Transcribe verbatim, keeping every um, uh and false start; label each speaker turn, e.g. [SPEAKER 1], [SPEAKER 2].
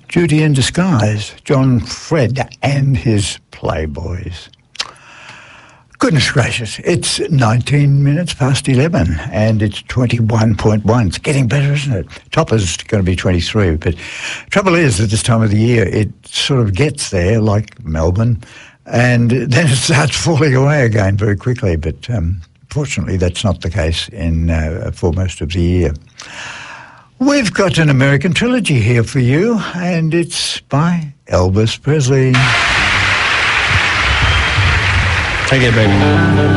[SPEAKER 1] Judy in Disguise, John Fred and his Playboys. Goodness gracious, it's nineteen minutes past eleven and it's twenty-one point one. It's getting better, isn't it? Topper's going to be twenty-three, but trouble is at this time of the year it sort of gets there, like Melbourne, and then it starts falling away again very quickly, but um, fortunately that's not the case in uh, for most of the year. We've got an American trilogy here for you, and it's by Elvis Presley.
[SPEAKER 2] Take it, baby.